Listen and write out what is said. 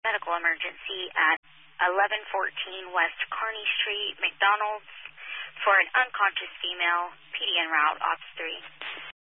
medical emergency at 1114 West Kearney Street, McDonald's, for an unconscious female, PDN route, Ops 3.